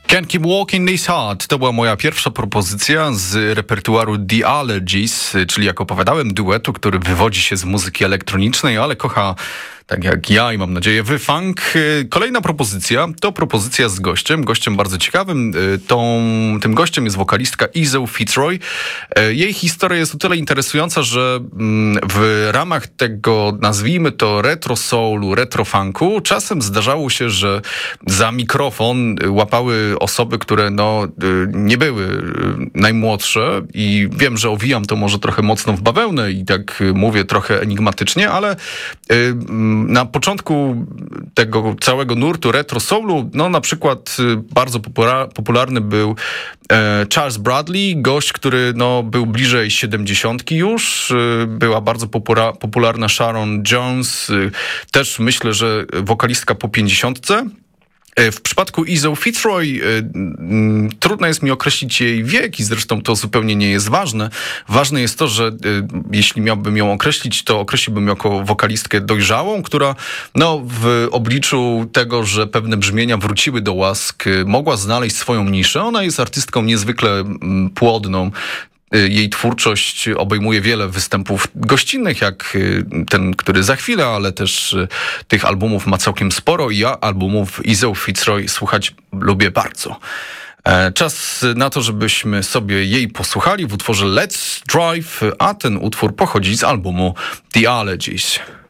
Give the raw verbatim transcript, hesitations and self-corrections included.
Can't Keep Walking This Hard to była moja pierwsza propozycja z repertuaru The Allergies, czyli jak opowiadałem, duetu, który wywodzi się z muzyki elektronicznej, ale kocha, tak jak ja i mam nadzieję wy, funk. Kolejna propozycja to propozycja z gościem, gościem bardzo ciekawym. Tą, tym gościem jest wokalistka Izo Fitzroy. Jej historia jest o tyle interesująca, że w ramach tego, nazwijmy to retro soulu, retro funku, czasem zdarzało się, że za mikrofon łapały osoby, które no, nie były najmłodsze i wiem, że owijam to może trochę mocno w bawełnę i tak mówię trochę enigmatycznie, ale na początku tego całego nurtu retro soulu, no na przykład bardzo popularny był Charles Bradley, gość, który no, był bliżej siedemdziesiątki już. Była bardzo popularna Sharon Jones, też myślę, że wokalistka po pięćdziesiątce. W przypadku Izo Fitzroy y, y, trudno jest mi określić jej wiek i zresztą to zupełnie nie jest ważne. Ważne jest to, że y, jeśli miałbym ją określić, to określiłbym jako wokalistkę dojrzałą, która no, w obliczu tego, że pewne brzmienia wróciły do łask, y, mogła znaleźć swoją niszę. Ona jest artystką niezwykle y, płodną. Jej twórczość obejmuje wiele występów gościnnych, jak ten, który za chwilę, ale też tych albumów ma całkiem sporo i ja albumów Izo Fitzroy słuchać lubię bardzo. Czas na to, żebyśmy sobie jej posłuchali w utworze Let's Drive, a ten utwór pochodzi z albumu The Allergies.